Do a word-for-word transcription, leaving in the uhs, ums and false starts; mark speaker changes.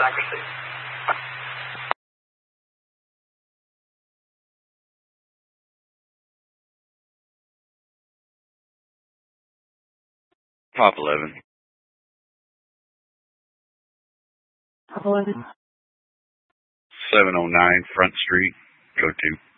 Speaker 1: accuracy.
Speaker 2: Top eleven.
Speaker 3: Top eleven.
Speaker 2: seven oh nine Front Street. Go to.